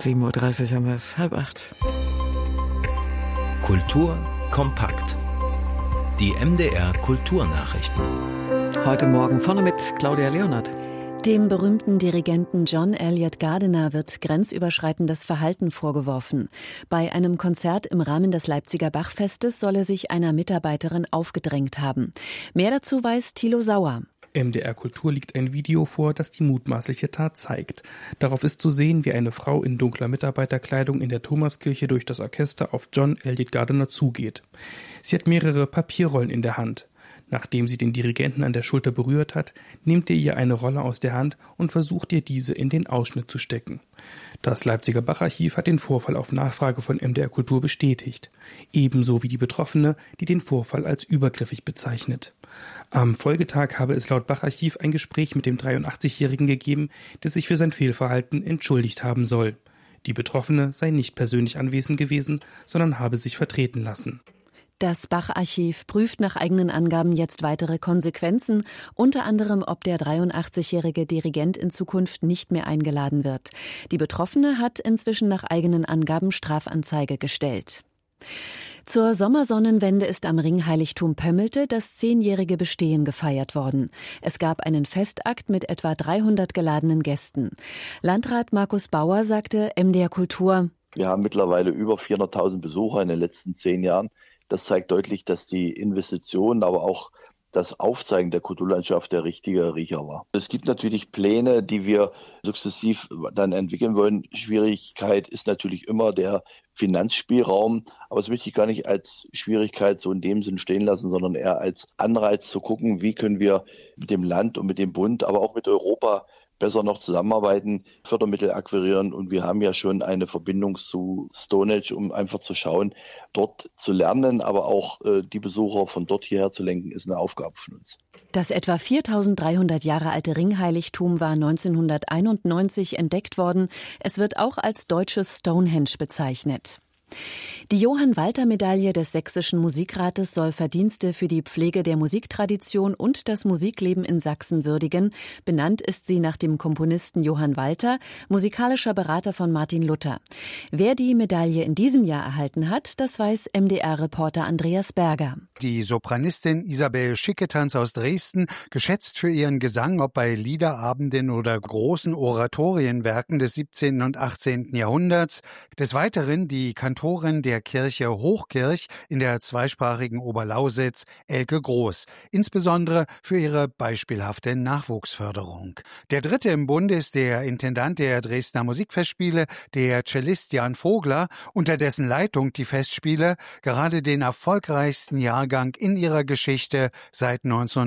7:30 Uhr haben wir es, 7:30. Kultur kompakt. Die MDR Kulturnachrichten. Heute Morgen vorne mit Claudia Leonhardt. Dem berühmten Dirigenten John Eliot Gardiner wird grenzüberschreitendes Verhalten vorgeworfen. Bei einem Konzert im Rahmen des Leipziger Bachfestes soll er sich einer Mitarbeiterin aufgedrängt haben. Mehr dazu weiß Thilo Sauer. MDR Kultur liegt ein Video vor, das die mutmaßliche Tat zeigt. Darauf ist zu sehen, wie eine Frau in dunkler Mitarbeiterkleidung in der Thomaskirche durch das Orchester auf John Eliot Gardiner zugeht. Sie hat mehrere Papierrollen in der Hand. Nachdem sie den Dirigenten an der Schulter berührt hat, nimmt er ihr eine Rolle aus der Hand und versucht ihr diese in den Ausschnitt zu stecken. Das Leipziger Bacharchiv hat den Vorfall auf Nachfrage von MDR Kultur bestätigt. Ebenso wie die Betroffene, die den Vorfall als übergriffig bezeichnet. Am Folgetag habe es laut Bacharchiv ein Gespräch mit dem 83-Jährigen gegeben, der sich für sein Fehlverhalten entschuldigt haben soll. Die Betroffene sei nicht persönlich anwesend gewesen, sondern habe sich vertreten lassen. Das Bacharchiv prüft nach eigenen Angaben jetzt weitere Konsequenzen, unter anderem, ob der 83-jährige Dirigent in Zukunft nicht mehr eingeladen wird. Die Betroffene hat inzwischen nach eigenen Angaben Strafanzeige gestellt. Zur Sommersonnenwende ist am Ringheiligtum Pömmelte das 10-jährige Bestehen gefeiert worden. Es gab einen Festakt mit etwa 300 geladenen Gästen. Landrat Markus Bauer sagte MDR Kultur: Wir haben mittlerweile über 400.000 Besucher in den letzten 10 Jahren. Das zeigt deutlich, dass die Investitionen, aber auch das Aufzeigen der Kulturlandschaft der richtige Riecher war. Es gibt natürlich Pläne, die wir sukzessiv dann entwickeln wollen. Schwierigkeit ist natürlich immer der Finanzspielraum, aber das möchte ich gar nicht als Schwierigkeit so in dem Sinn stehen lassen, sondern eher als Anreiz zu gucken, wie können wir mit dem Land und mit dem Bund, aber auch mit Europa besser noch zusammenarbeiten, Fördermittel akquirieren, und wir haben ja schon eine Verbindung zu Stonehenge, um einfach zu schauen, dort zu lernen, aber auch die Besucher von dort hierher zu lenken, ist eine Aufgabe von uns. Das etwa 4.300 Jahre alte Ringheiligtum war 1991 entdeckt worden. Es wird auch als deutsches Stonehenge bezeichnet. Die Johann-Walter-Medaille des Sächsischen Musikrates soll Verdienste für die Pflege der Musiktradition und das Musikleben in Sachsen würdigen. Benannt ist sie nach dem Komponisten Johann Walter, musikalischer Berater von Martin Luther. Wer die Medaille in diesem Jahr erhalten hat, das weiß MDR-Reporter Andreas Berger. Die Sopranistin Isabel Schicketanz aus Dresden, geschätzt für ihren Gesang, ob bei Liederabenden oder großen Oratorienwerken des 17. und 18. Jahrhunderts. Des Weiteren die Kantorin der Kirche Hochkirch in der zweisprachigen Oberlausitz, Elke Groß, insbesondere für ihre beispielhafte Nachwuchsförderung. Der dritte im Bunde ist der Intendant der Dresdner Musikfestspiele, der Cellist Jan Vogler, unter dessen Leitung die Festspiele gerade den erfolgreichsten Jahrgang in ihrer Geschichte seit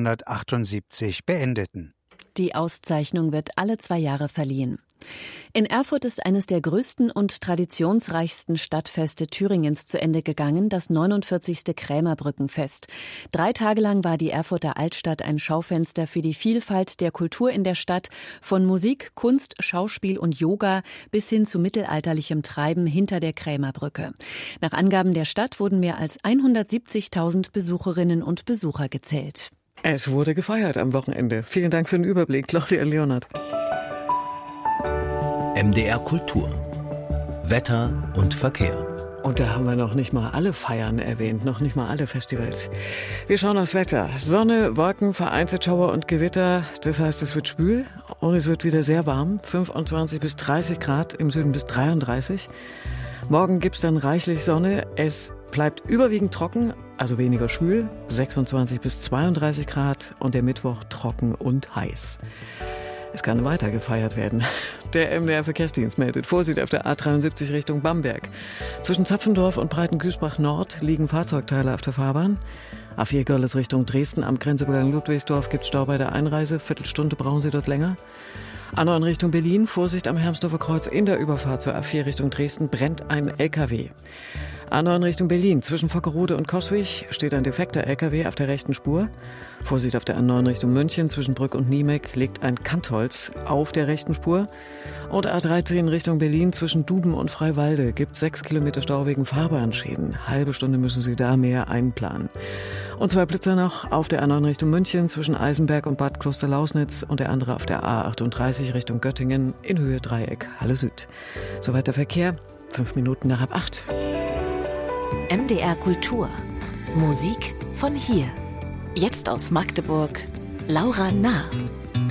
1978 beendeten. Die Auszeichnung wird alle 2 Jahre verliehen. In Erfurt ist eines der größten und traditionsreichsten Stadtfeste Thüringens zu Ende gegangen, das 49. Krämerbrückenfest. 3 Tage lang war die Erfurter Altstadt ein Schaufenster für die Vielfalt der Kultur in der Stadt, von Musik, Kunst, Schauspiel und Yoga bis hin zu mittelalterlichem Treiben hinter der Krämerbrücke. Nach Angaben der Stadt wurden mehr als 170.000 Besucherinnen und Besucher gezählt. Es wurde gefeiert am Wochenende. Vielen Dank für den Überblick, Claudia Leonhardt. MDR Kultur. Wetter und Verkehr. Und da haben wir noch nicht mal alle Feiern erwähnt, noch nicht mal alle Festivals. Wir schauen aufs Wetter. Sonne, Wolken, vereinzelt Schauer und Gewitter. Das heißt, es wird schwül und es wird wieder sehr warm. 25 bis 30 Grad, im Süden bis 33. Morgen gibt's dann reichlich Sonne. Es bleibt überwiegend trocken, also weniger schwül. 26 bis 32 Grad und der Mittwoch trocken und heiß. Es kann weiter gefeiert werden. Der MDR-Verkehrsdienst meldet Vorsicht auf der A73 Richtung Bamberg. Zwischen Zapfendorf und Breitengüßbach Nord liegen Fahrzeugteile auf der Fahrbahn. A4 Görlitz Richtung Dresden am Grenzübergang Ludwigsdorf gibt Stau bei der Einreise. Viertelstunde brauchen Sie dort länger. A9 Richtung Berlin, Vorsicht am Hermsdorfer Kreuz in der Überfahrt zur A4 Richtung Dresden brennt ein LKW. A9 Richtung Berlin, zwischen Vockerode und Coswig steht ein defekter LKW auf der rechten Spur. Vorsicht auf der A9 Richtung München, zwischen Brück und Niemek liegt ein Kantholz auf der rechten Spur. Und A13 Richtung Berlin, zwischen Duben und Freiwalde gibt 6 Kilometer Stau wegen Fahrbahnschäden. Halbe Stunde müssen Sie da mehr einplanen. Und 2 Blitzer noch auf der A9 Richtung München zwischen Eisenberg und Bad Klosterlausnitz und der andere auf der A38 Richtung Göttingen in Höhe Dreieck Halle Süd. Soweit der Verkehr, 5 Minuten nach 8. MDR Kultur. Musik von hier. Jetzt aus Magdeburg, Laura Nah.